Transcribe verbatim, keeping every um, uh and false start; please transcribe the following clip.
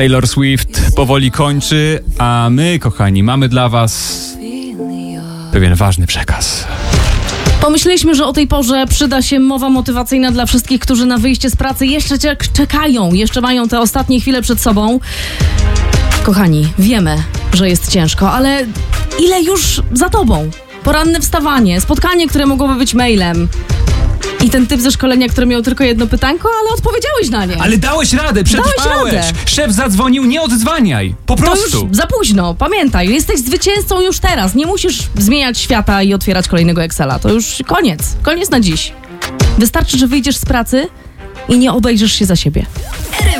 Taylor Swift powoli kończy, a my, kochani, mamy dla was pewien ważny przekaz. Pomyśleliśmy, że o tej porze przyda się mowa motywacyjna dla wszystkich, którzy na wyjście z pracy jeszcze czekają, jeszcze mają te ostatnie chwile przed sobą. Kochani, wiemy, że jest ciężko, ale ile już za tobą? Poranne wstawanie, spotkanie, które mogłoby być mailem. I ten typ ze szkolenia, który miał tylko jedno pytanko, ale odpowiedziałeś na nie. Ale dałeś radę, przetrwałeś. Dałeś radę. Szef zadzwonił, nie odzwaniaj. Po prostu. To już za późno, pamiętaj. Jesteś zwycięzcą już teraz. Nie musisz zmieniać świata i otwierać kolejnego Excela. To już koniec. Koniec na dziś. Wystarczy, że wyjdziesz z pracy i nie obejrzysz się za siebie.